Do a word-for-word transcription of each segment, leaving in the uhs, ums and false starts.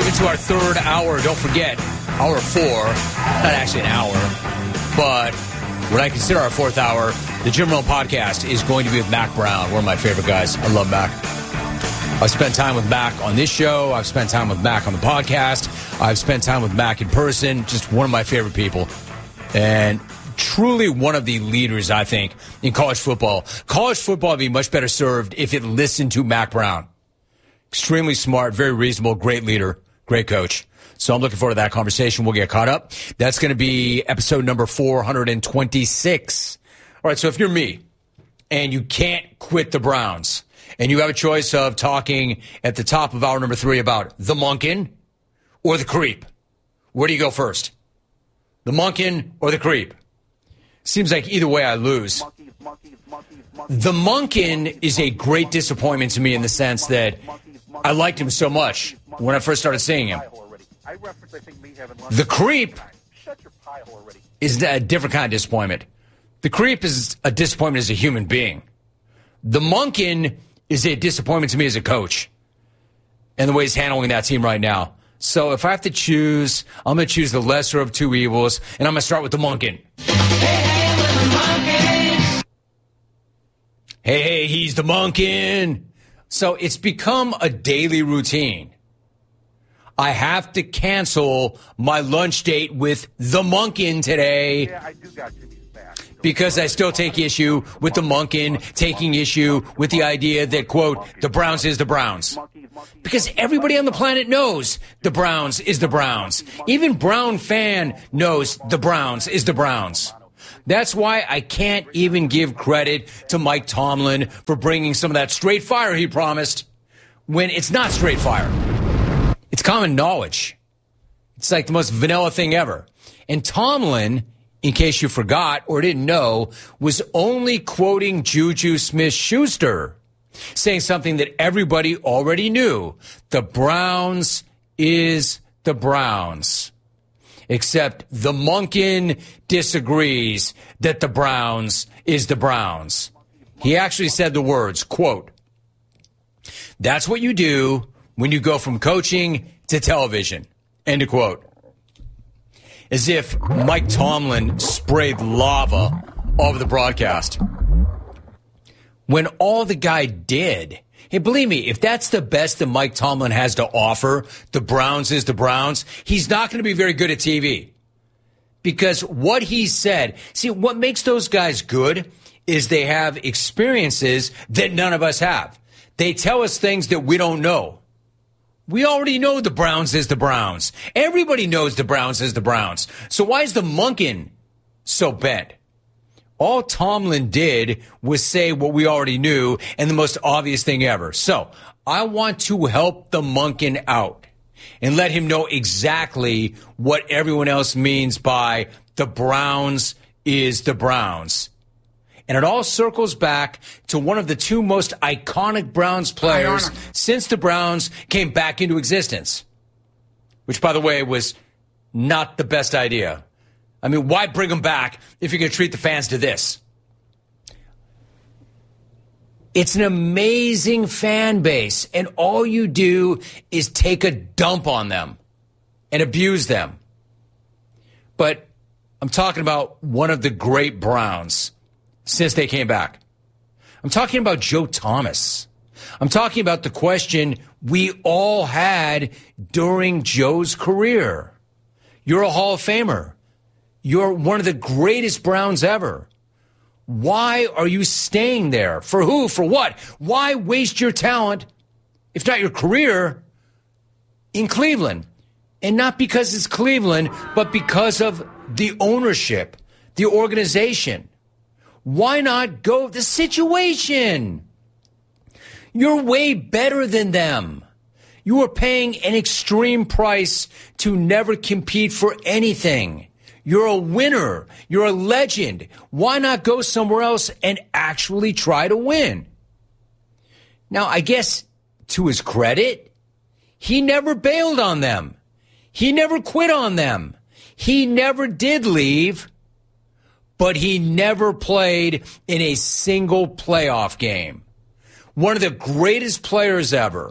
Welcome into our third hour. Don't forget, hour four, not actually an hour, but what I consider our fourth hour, the Jim Rome podcast is going to be with Mac Brown, one of my favorite guys. I love Mac. I've spent time with Mac on this show. I've spent time with Mac on the podcast. I've spent time with Mac in person. Just one of my favorite people. And truly one of the leaders, I think, in college football. College football would be much better served if it listened to Mac Brown. Extremely smart, very reasonable, great leader, great coach. So I'm looking forward to that conversation. We'll get caught up. That's going to be episode number four hundred twenty-six. All right, so if you're me and you can't quit the Browns and you have a choice of talking at the top of hour number three about the Monken or the Creep, where do you go first? The Monken or the Creep? Seems like either way I lose. The Monken is a great disappointment to me in the sense that I liked him so much when I first started seeing him. The Creep is a different kind of disappointment. The Creep is a disappointment as a human being. The Monken is a disappointment to me as a coach and the way he's handling that team right now. So if I have to choose, I'm going to choose the lesser of two evils, and I'm going to start with the Monken. Hey, hey, little Monken. Hey, hey, he's the Monken. So it's become a daily routine. I have to cancel my lunch date with the Monken today. Yeah, I do got Jimmy's back. Because I still take issue with the Monken taking issue with the idea that, quote, the Browns is the Browns. Because everybody on the planet knows the Browns is the Browns. Even Brown fan knows the Browns is the Browns. That's why I can't even give credit to Mike Tomlin for bringing some of that straight fire he promised when it's not straight fire. It's common knowledge. It's like the most vanilla thing ever. And Tomlin, in case you forgot or didn't know, was only quoting Juju Smith-Schuster, saying something that everybody already knew. The Browns is the Browns. Except the Monken disagrees that the Browns is the Browns. He actually said the words, quote, "That's what you do when you go from coaching to television," end of quote. As if Mike Tomlin sprayed lava over the broadcast. When all the guy did, hey, believe me, if that's the best that Mike Tomlin has to offer, the Browns is the Browns, he's not going to be very good at T V. Because what he said, see, what makes those guys good is they have experiences that none of us have. They tell us things that we don't know. We already know the Browns is the Browns. Everybody knows the Browns is the Browns. So why is the Monken so bent? All Tomlin did was say what we already knew and the most obvious thing ever. So I want to help the Monken out and let him know exactly what everyone else means by the Browns is the Browns. And it all circles back to one of the two most iconic Browns players since the Browns came back into existence. Which, by the way, was not the best idea. I mean, why bring them back if you're going to treat the fans to this? It's an amazing fan base, and all you do is take a dump on them and abuse them. But I'm talking about one of the great Browns since they came back. I'm talking about Joe Thomas. I'm talking about the question we all had during Joe's career. You're a Hall of Famer. You're one of the greatest Browns ever. Why are you staying there? For who? For what? Why waste your talent, if not your career, in Cleveland? And not because it's Cleveland, but because of the ownership, the organization. Why not go the situation? You're way better than them. You are paying an extreme price to never compete for anything. You're a winner. You're a legend. Why not go somewhere else and actually try to win? Now, I guess to his credit, he never bailed on them. He never quit on them. He never did leave, but he never played in a single playoff game. One of the greatest players ever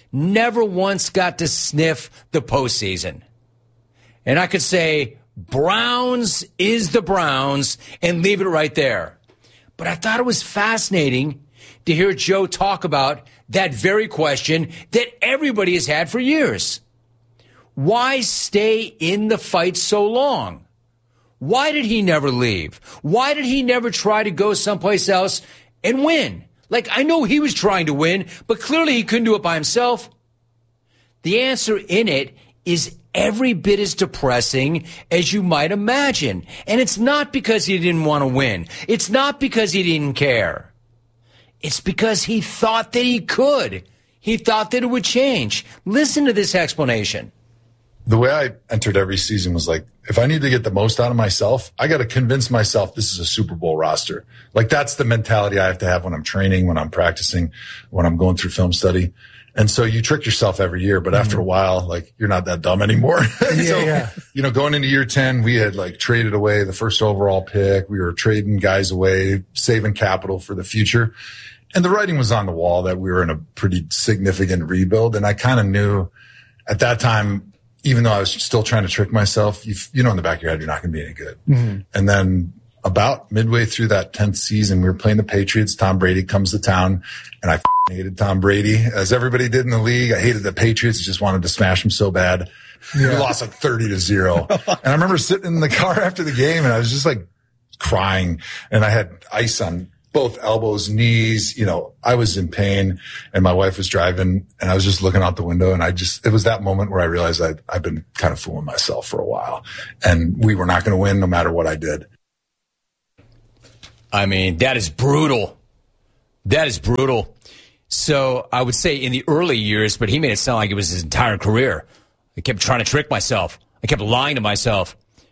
never once got to sniff the postseason. And I could say, Browns is the Browns and leave it right there. But I thought it was fascinating to hear Joe talk about that very question that everybody has had for years. Why stay in the fight so long? Why did he never leave? Why did he never try to go someplace else and win? Like, I know he was trying to win, but clearly he couldn't do it by himself. The answer in it is every bit as depressing as you might imagine. And it's not because he didn't want to win. It's not because he didn't care. It's because he thought that he could. He thought that it would change. Listen to this explanation. The way I entered every season was like, if I need to get the most out of myself, I got to convince myself this is a Super Bowl roster. Like, that's the mentality I have to have when I'm training, when I'm practicing, when I'm going through film study. And so you trick yourself every year, but after mm-hmm. a while, like, you're not that dumb anymore. yeah, so, yeah. you know, going into year ten, we had like traded away the first overall pick. We were trading guys away, saving capital for the future. And the writing was on the wall that we were in a pretty significant rebuild. And I kind of knew at that time, even though I was still trying to trick myself, you, you know, in the back of your head, you're not going to be any good. Mm-hmm. And then about midway through that tenth season, we were playing the Patriots. Tom Brady comes to town, and I f***ing hated Tom Brady, as everybody did in the league. I hated the Patriots. I just wanted to smash them so bad. Yeah. We lost like thirty to zero. And I remember sitting in the car after the game, and I was just like crying. And I had ice on both elbows, knees, you know, I was in pain, and my wife was driving, and I was just looking out the window, and I just, it was that moment where I realized I'd, I've been kind of fooling myself for a while, and we were not going to win no matter what I did. I mean, that is brutal. That is brutal. So I would say in the early years, but he made it sound like it was his entire career. I kept trying to trick myself. I kept lying to myself.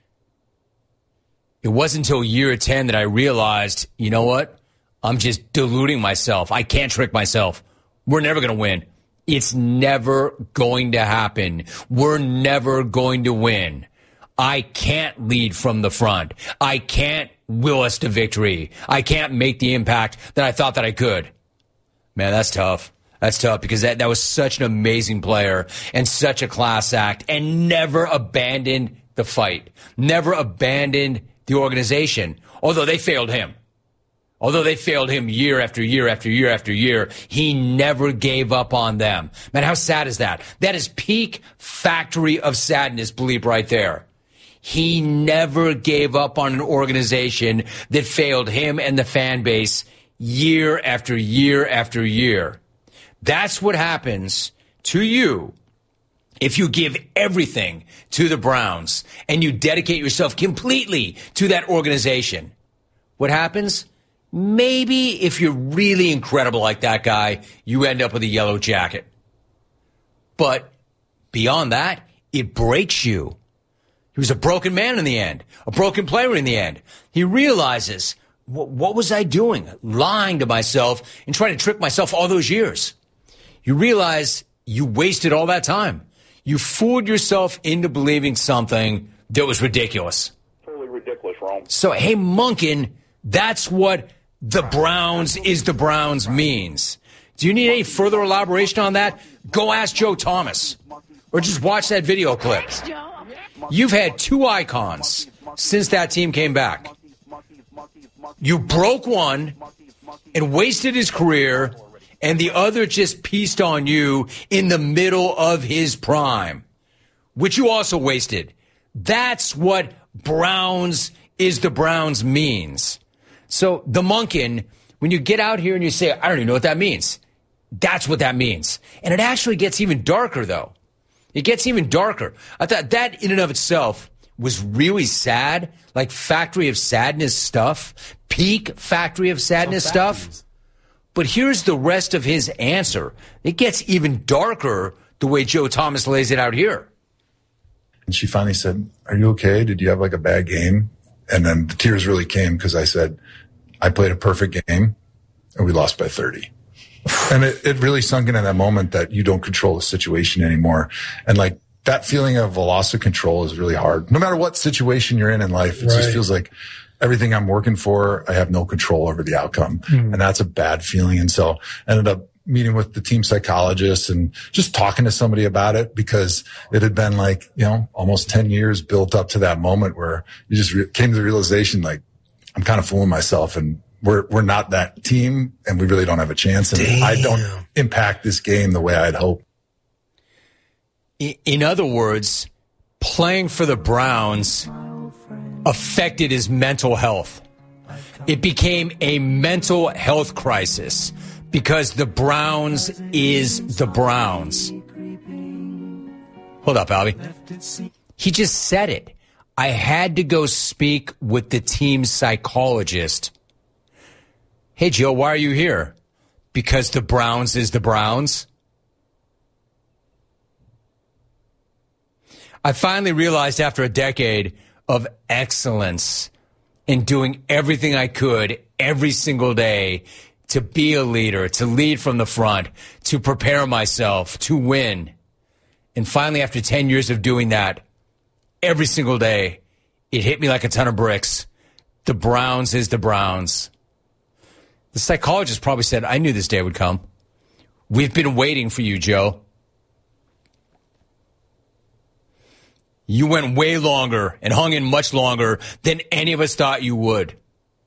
It wasn't until year ten that I realized, you know what? I'm just deluding myself. I can't trick myself. We're never going to win. It's never going to happen. We're never going to win. I can't lead from the front. I can't will us to victory. I can't make the impact that I thought that I could. Man, that's tough. That's tough because that, that was such an amazing player and such a class act, and never abandoned the fight. Never abandoned the organization, although they failed him. Although they failed him year after year after year after year, he never gave up on them. Man, how sad is that? That is peak factory of sadness, bleep, right there. He never gave up on an organization that failed him and the fan base year after year after year. That's what happens to you if you give everything to the Browns and you dedicate yourself completely to that organization. What happens? Maybe if you're really incredible like that guy, you end up with a yellow jacket. But beyond that, it breaks you. He was a broken man in the end, a broken player in the end. He realizes, what was I doing? Lying to myself and trying to trick myself all those years. You realize you wasted all that time. You fooled yourself into believing something that was ridiculous. Totally ridiculous, Rome. So, hey, Monken, that's what the Browns is the Browns means. Do you need any further elaboration on that? Go ask Joe Thomas. Or just watch that video clip. You've had two icons since that team came back. You broke one and wasted his career, and the other just pieced on you in the middle of his prime, which you also wasted. That's what Browns is the Browns means. So the Monken, when you get out here and you say, I don't even know what that means, that's what that means. And it actually gets even darker, though. It gets even darker. I thought that in and of itself was really sad, like Factory of Sadness stuff, peak Factory of Sadness so stuff. But here's the rest of his answer. It gets even darker the way Joe Thomas lays it out here. And she finally said, are you okay? Did you have like a bad game? And then the tears really came because I said, I played a perfect game and we lost by thirty. And it, it really sunk in at that moment that you don't control the situation anymore. And like that feeling of a loss of control is really hard. No matter what situation you're in in life, it right. just feels like everything I'm working for, I have no control over the outcome. Mm. And that's a bad feeling. And so I ended up meeting with the team psychologist and just talking to somebody about it, because it had been like, you know, almost ten years built up to that moment where you just re- came to the realization, like, I'm kind of fooling myself, and we're, we're not that team, and we really don't have a chance. And Damn. I don't impact this game the way I'd hoped. In other words, playing for the Browns affected his mental health. It became a mental health crisis because the Browns is the Browns. Hold up, Albie. He just said it. I had to go speak with the team's psychologist. Hey, Joe, why are you here? Because the Browns is the Browns. I finally realized after a decade of excellence in doing everything I could every single day to be a leader, to lead from the front, to prepare myself, to win. And finally, after ten years of doing that, every single day, it hit me like a ton of bricks. The Browns is the Browns. The psychologist probably said, I knew this day would come. We've been waiting for you, Joe. You went way longer and hung in much longer than any of us thought you would.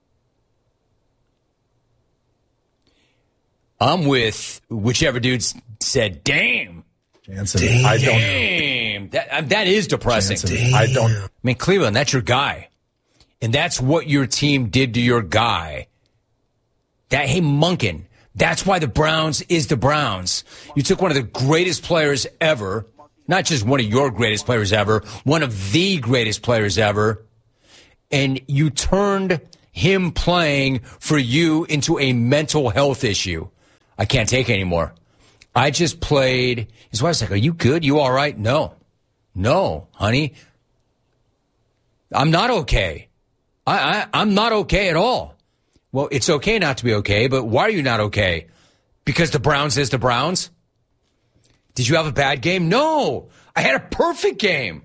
I'm with whichever dude said, damn. Jansen, Damn. I don't know. Damn. That, that is depressing. Jansen, I don't. I mean, Cleveland, that's your guy. And that's what your team did to your guy. That, hey, Monken, that's why the Browns is the Browns. You took one of the greatest players ever, not just one of your greatest players ever, one of the greatest players ever, and you turned him playing for you into a mental health issue. I can't take it anymore. I just played. His wife's like, are you good? You all right? No. No, honey. I'm not okay. I, I, I'm not okay at all. Well, it's okay not to be okay, but why are you not okay? Because the Browns is the Browns? Did you have a bad game? No. I had a perfect game.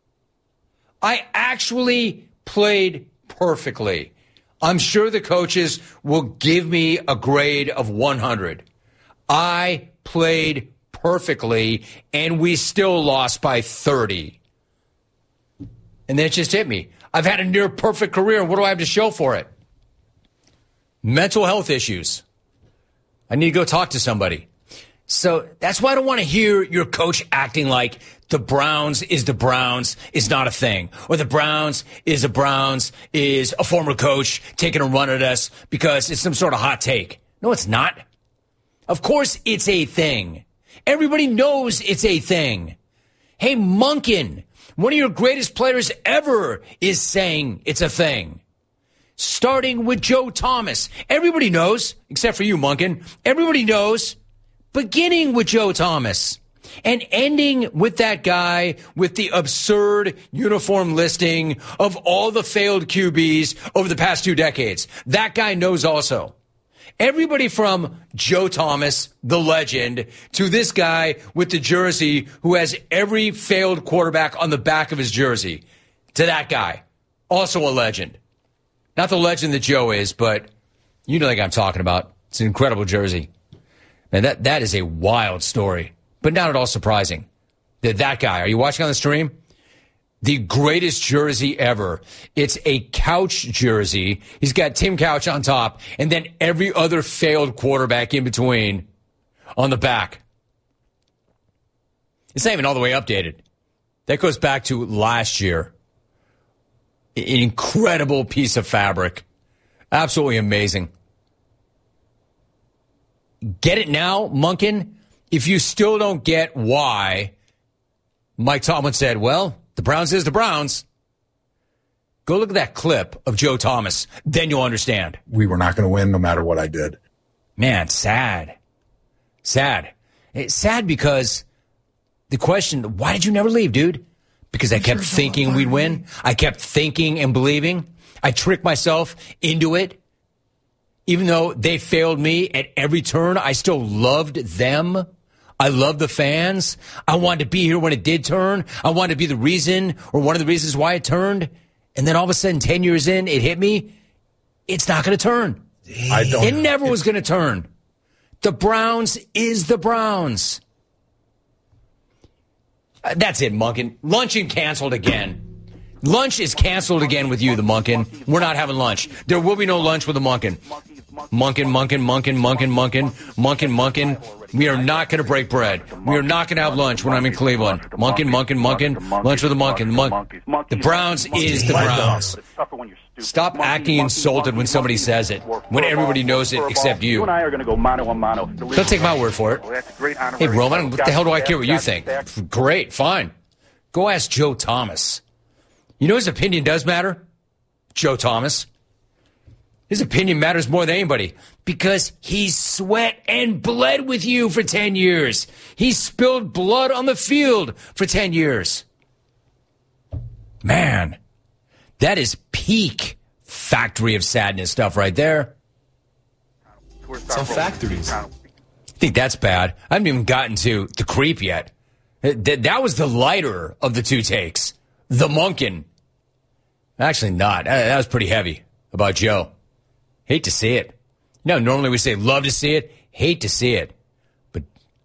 I actually played perfectly. I'm sure the coaches will give me a grade of one hundred. I played perfectly, and we still lost by thirty. And then it just hit me. I've had a near perfect career. What do I have to show for it? Mental health issues. I need to go talk to somebody. So that's why I don't want to hear your coach acting like the Browns is the Browns is not a thing. Or the Browns is the Browns is a former coach taking a run at us because it's some sort of hot take. No, it's not. Of course it's a thing. Everybody knows it's a thing. Hey, Monken, one of your greatest players ever is saying it's a thing. Starting with Joe Thomas. Everybody knows, except for you, Monken. Everybody knows. Beginning with Joe Thomas and ending with that guy with the absurd uniform listing of all the failed Q Bs over the past two decades. That guy knows also. Everybody from Joe Thomas, the legend, to this guy with the jersey who has every failed quarterback on the back of his jersey, to that guy, also a legend. Not the legend that Joe is, but you know the guy I'm talking about. It's an incredible jersey. And that, that is a wild story, but not at all surprising. That that guy, are you watching on the stream? The greatest jersey ever. It's a Couch jersey. He's got Tim Couch on top, and then every other failed quarterback in between on the back. It's not even all the way updated. That goes back to last year. An incredible piece of fabric. Absolutely amazing. Get it now, Monken? If you still don't get why Mike Tomlin said, well, the Browns is the Browns, go look at that clip of Joe Thomas. Then you'll understand. We were not going to win no matter what I did. Man, sad. Sad. It's sad because the question, why did you never leave, dude? Because I kept thinking we'd win. I kept thinking and believing. I tricked myself into it. Even though they failed me at every turn, I still loved them. I loved the fans. I wanted to be here when it did turn. I wanted to be the reason or one of the reasons why it turned. And then all of a sudden, ten years in, it hit me. It's not going to turn. I don't. It never was going to turn. The Browns is the Browns. Uh, that's it, Munkin. Luncheon canceled again. Lunch is canceled again with you, the Munkin. We're not having lunch. There will be no lunch with the Munkin. Munkin, Munkin, Munkin, Munkin, Munkin, Munkin, Munkin. We are not going to break bread. We are not going to have lunch when I'm in Cleveland. Munkin, Munkin, Munkin, lunch with the Munkin. Monk. The Browns is the Browns. Stop acting insulted when somebody says it, when everybody knows it except you. You and I are going to go mano a mano. Don't take my word for it. Hey, Roman, what the hell do I care what you think? Great, fine. Go ask Joe Thomas. You know his opinion does matter? Joe Thomas. His opinion matters more than anybody because he sweat and bled with you for ten years. He spilled blood on the field for ten years. Man, that is peak Factory of Sadness stuff right there. Some factories. I think that's bad. I haven't even gotten to the creep yet. That was the lighter of the two takes. The Munkin. Actually not. That was pretty heavy about Joe. Hate to see it. You know, normally we say love to see it, hate to see it. But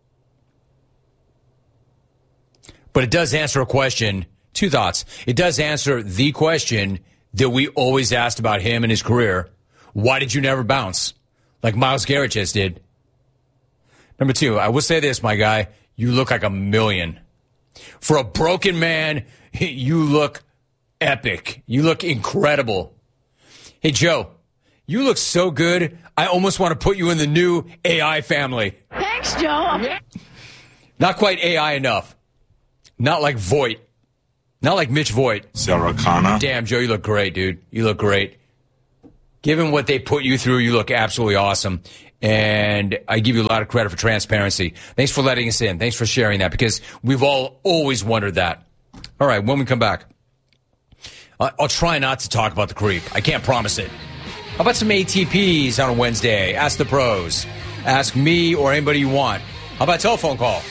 but it does answer a question. Two thoughts. It does answer the question that we always asked about him and his career. Why did you never bounce? Like Myles Garrett just did. Number two, I will say this, my guy. You look like a million. For a broken man, you look epic. You look incredible. Hey, Joe. You look so good, I almost want to put you in the new A I family. Thanks, Joe. Not quite A I enough. Not like Voight. Not like Mitch Voight. Sarah Connor. Damn, Joe, you look great, dude. You look great. Given what they put you through, you look absolutely awesome. And I give you a lot of credit for transparency. Thanks for letting us in. Thanks for sharing that because we've all always wondered that. All right, when we come back, I'll try not to talk about the creep. I can't promise it. How about some A T Ps on a Wednesday? Ask the pros. Ask me or anybody you want. How about a telephone call?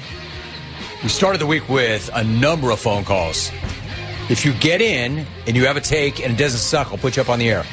We started the week with a number of phone calls. If you get in and you have a take and it doesn't suck, I'll put you up on the air.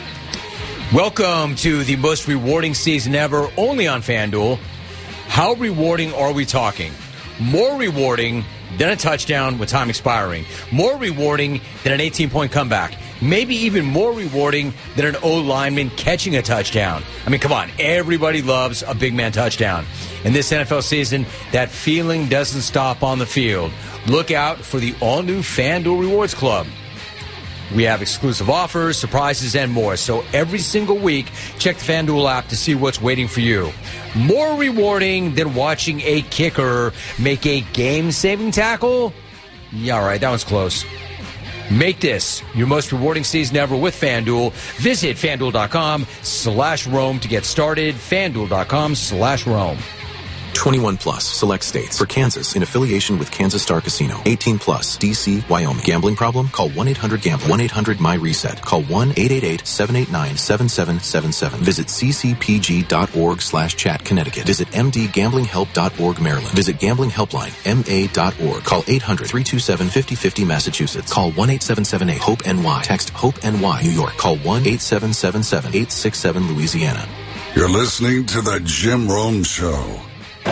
Welcome to the most rewarding season ever, only on FanDuel. How rewarding are we talking? More rewarding than a touchdown with time expiring. More rewarding than an eighteen-point comeback. Maybe even more rewarding than an O-lineman catching a touchdown. I mean, come on. Everybody loves a big man touchdown. In this N F L season, that feeling doesn't stop on the field. Look out for the all-new FanDuel Rewards Club. We have exclusive offers, surprises, and more. So every single week, check the FanDuel app to see what's waiting for you. More rewarding than watching a kicker make a game-saving tackle? Yeah, all right, that one's close. Make this your most rewarding season ever with FanDuel. Visit FanDuel.com slash Rome to get started. FanDuel.com slash Rome. twenty-one plus, select states. For Kansas, in affiliation with Kansas Star Casino. eighteen plus, D C, Wyoming. Gambling problem? Call one eight hundred gambler. one eight hundred my reset. Call one eight eight eight seven eight nine seven seven seven seven. Visit ccpg.org slash chat Connecticut. Visit mdgamblinghelp.org Maryland. Visit Gambling Helpline, M A dot org. Call eight hundred three two seven five oh five oh Massachusetts. Call one eight seven seven eight HOPE N Y. Text HOPE N Y New York. Call one eight seven seven seven eight six seven Louisiana. You're listening to the Jim Rome Show. The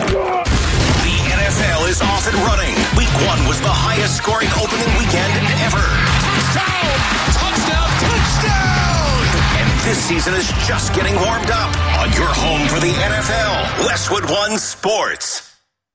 N F L is off and running. Week one was the highest scoring opening weekend ever. Touchdown! Touchdown! Touchdown! And this season is just getting warmed up on your home for the N F L, Westwood One Sports.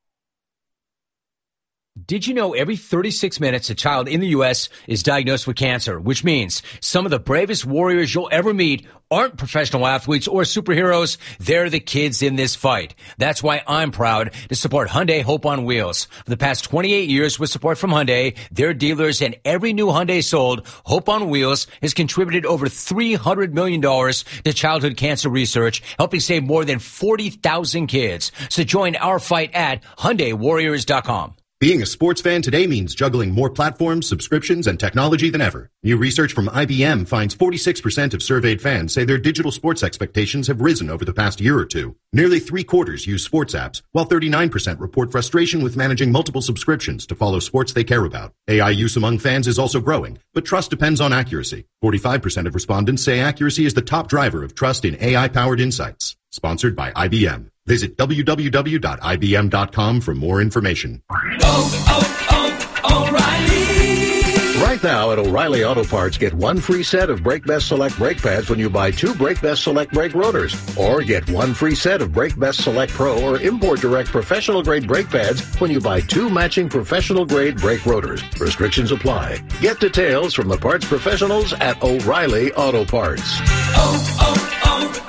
Did you know every thirty-six minutes a child in the U S is diagnosed with cancer, which means some of the bravest warriors you'll ever meet aren't professional athletes or superheroes. They're the kids in this fight. That's why I'm proud to support Hyundai Hope on Wheels. For the past twenty-eight years with support from Hyundai, their dealers, and every new Hyundai sold, Hope on Wheels has contributed over three hundred million dollars to childhood cancer research, helping save more than forty thousand kids. So join our fight at Hyundai Warriors dot com. Being a sports fan today means juggling more platforms, subscriptions, and technology than ever. New research from I B M finds forty-six percent of surveyed fans say their digital sports expectations have risen over the past year or two. Nearly three quarters use sports apps, while thirty-nine percent report frustration with managing multiple subscriptions to follow sports they care about. A I use among fans is also growing, but trust depends on accuracy. forty-five percent of respondents say accuracy is the top driver of trust in A I-powered insights. Sponsored by I B M. Visit w w w dot i b m dot com for more information. Oh, oh, oh, O'Reilly! Right now at O'Reilly Auto Parts, get one free set of Brake Best Select brake pads when you buy two Brake Best Select brake rotors. Or get one free set of Brake Best Select Pro or Import Direct professional grade brake pads when you buy two matching professional grade brake rotors. Restrictions apply. Get details from the parts professionals at O'Reilly Auto Parts. Oh,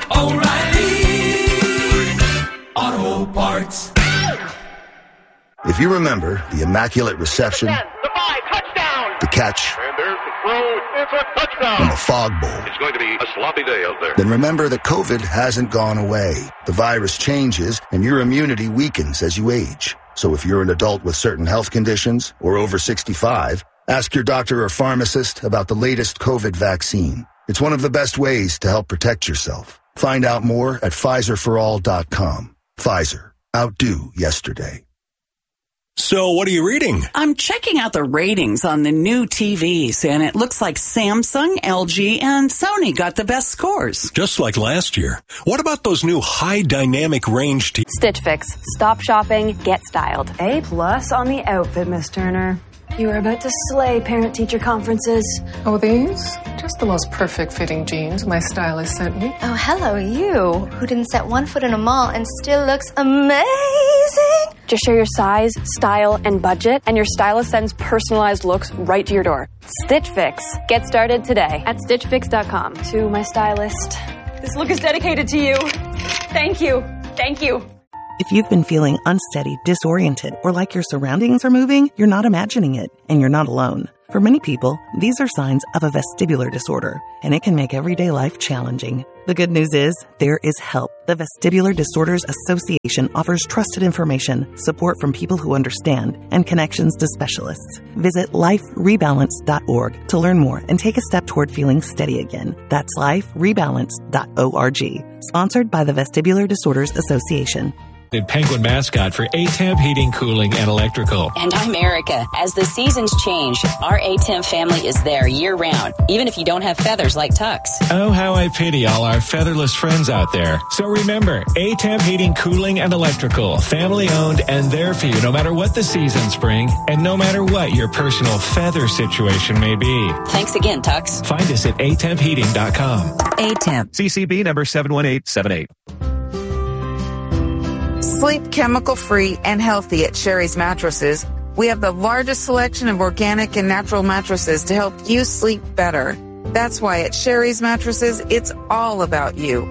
oh, oh, O'Reilly Auto Parts. If you remember the immaculate reception, the five, touchdown, the catch, and there's the throw, it's a touchdown, and the fog bowl, it's going to be a sloppy day out there. Then remember that COVID hasn't gone away. The virus changes, and your immunity weakens as you age. So if you're an adult with certain health conditions or over sixty-five, ask your doctor or pharmacist about the latest COVID vaccine. It's one of the best ways to help protect yourself. Find out more at Pfizer for all dot com. Pfizer. Outdo yesterday. So what are you reading? I'm checking out the ratings on the new T Vs, and it looks like Samsung, L G, and Sony got the best scores. Just like last year. What about those new high dynamic range T Vs? Stitch Fix. Stop shopping, get styled. A plus on the outfit, Miss Turner. You are about to slay parent-teacher conferences. Oh, these? Just the most perfect fitting jeans my stylist sent me. Oh, hello, you, who didn't set one foot in a mall and still looks amazing. Just share your size, style, and budget, and your stylist sends personalized looks right to your door. Stitch Fix. Get started today at stitch fix dot com. To my stylist, this look is dedicated to you. Thank you. Thank you. If you've been feeling unsteady, disoriented, or like your surroundings are moving, you're not imagining it, and you're not alone. For many people, these are signs of a vestibular disorder, and it can make everyday life challenging. The good news is, there is help. The Vestibular Disorders Association offers trusted information, support from people who understand, and connections to specialists. Visit life rebalance dot org to learn more and take a step toward feeling steady again. That's life rebalance dot org. Sponsored by the Vestibular Disorders Association. Penguin mascot for A-Temp Heating, Cooling, and Electrical. And I'm Erica. As the seasons change, our A-Temp family is there year-round, even if you don't have feathers like Tux. Oh, how I pity all our featherless friends out there. So remember, A-Temp Heating, Cooling, and Electrical. Family-owned and there for you no matter what the seasons bring and no matter what your personal feather situation may be. Thanks again, Tux. Find us at a temp heating dot com. A-Temp. C C B number seven one eight seven eight. Sleep chemical-free and healthy at Sherry's Mattresses. We have the largest selection of organic and natural mattresses to help you sleep better. That's why at Sherry's Mattresses, it's all about you.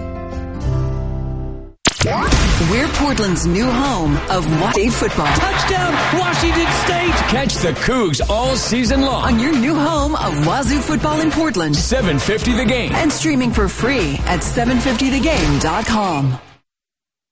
We're Portland's new home of State football. Touchdown, Washington State! Catch the Cougs all season long on your new home of Wazoo football in Portland. seven fifty The Game. And streaming for free at seven fifty the game dot com.